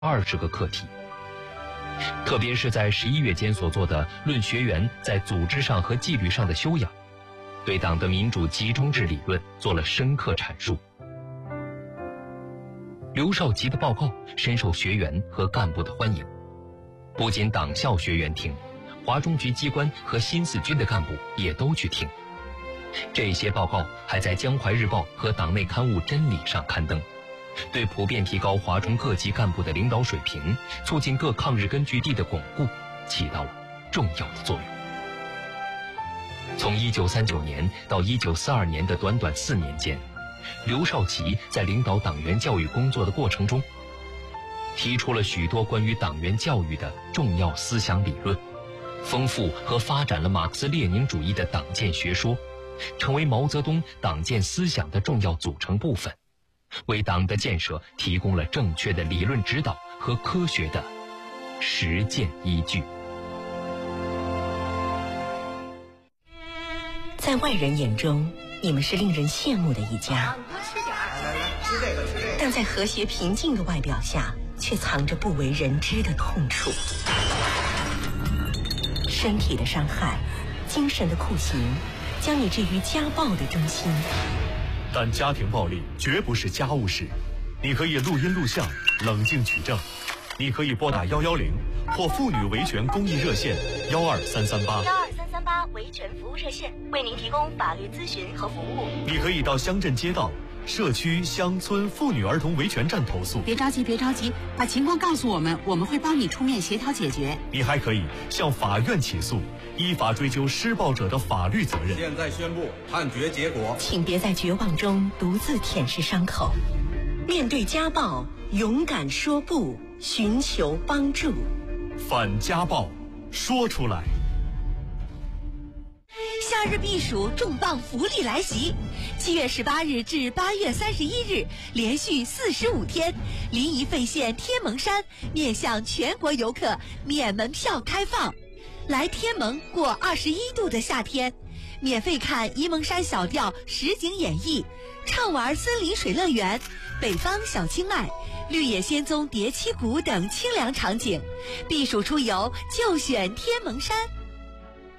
20个课题。特别是在11月间所做的论学员在组织上和纪律上的修养，对党的民主集中制理论做了深刻阐述。刘少奇的报告深受学员和干部的欢迎，不仅党校学员听，华中局机关和新四军的干部也都去听。这些报告还在《江淮日报》和党内刊物《真理》上刊登，对普遍提高华中各级干部的领导水平，促进各抗日根据地的巩固起到了重要的作用。从1939年到1942年的短短4年间，刘少奇在领导党员教育工作的过程中，提出了许多关于党员教育的重要思想理论，丰富和发展了马克思列宁主义的党建学说，成为毛泽东党建思想的重要组成部分，为党的建设提供了正确的理论指导和科学的实践依据。 在外人眼中，你们是令人羡慕的一家，但在和谐平静的外表下，却藏着不为人知的痛楚。身体的伤害，精神的酷刑，将你置于家暴的中心。 但家庭暴力绝不是家务事，你可以录音录像，冷静举证。你可以拨打110或妇女维权公益热线12338 维权服务热线，为您提供法律咨询和服务。 你可以到乡镇街道、社区、乡村妇女儿童维权站投诉。 别着急，把情况告诉我们，我们会帮你出面协调解决。 你还可以向法院起诉，依法追究施暴者的法律责任。 现在宣布判决结果， 请别在绝望中独自舔舐伤口，面对家暴，勇敢说不，寻求帮助。 反家暴，说出来。 夏日避暑重磅福利来袭！7月18日至8月31日，连续45天，临沂费县天门山面向全国游客免门票开放，来天门过21度的夏天，免费看沂蒙山小调实景演绎，畅玩森林水乐园、北方小青麦、绿野仙踪叠七谷等清凉场景，避暑出游就选天门山。